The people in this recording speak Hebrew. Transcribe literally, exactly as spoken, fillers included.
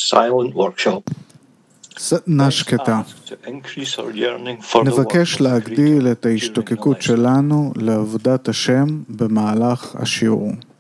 silent workshop. סדנה שקטה. נבקש להגדיל את ההשתוקקות שלנו לעבודת השם במהלך השיעור.